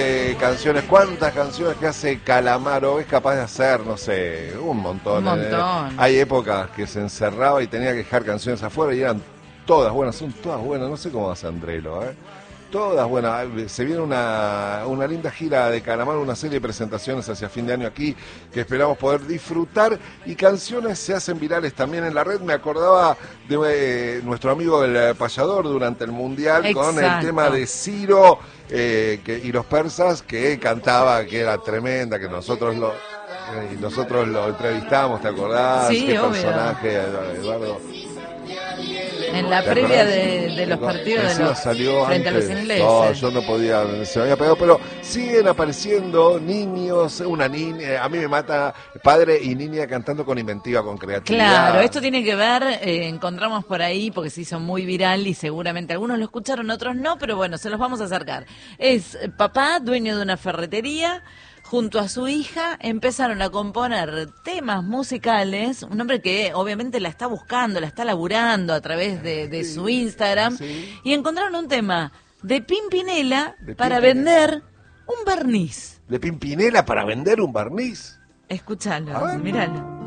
Canciones, ¿cuántas canciones que hace Calamaro es capaz de hacer? No sé, un montón. Un montón. Hay épocas que se encerraba y tenía que dejar canciones afuera y eran todas buenas, son todas buenas, no sé cómo hace Andrelo, todas buenas. Se viene una linda gira de Calamaro, una serie de presentaciones hacia fin de año aquí que esperamos poder disfrutar, y canciones se hacen virales también en la red. Me acordaba de nuestro amigo el payador durante el Mundial. Exacto. Con el tema de Ciro y los persas, que cantaba, que era tremenda, que nosotros lo entrevistamos, ¿te acordás? Sí, Qué obvio. personaje, Eduardo. En la previa de los partidos de los salió frente antes. a los ingleses. No, yo no podía, se me había pegado, pero siguen apareciendo niños, una niña, a mí me mata padre y niña cantando con inventiva, con creatividad. Claro, esto tiene que ver, encontramos por ahí, porque se hizo muy viral y seguramente algunos lo escucharon, otros no, pero bueno, se los vamos a acercar. Es papá, dueño de una ferretería. Junto a su hija empezaron a componer temas musicales, un hombre que obviamente la está buscando, la está laburando a través de su Instagram, y encontraron un tema de Pimpinela para vender un barniz. ¿De Pimpinela para vender un barniz? Escúchalo, míralo.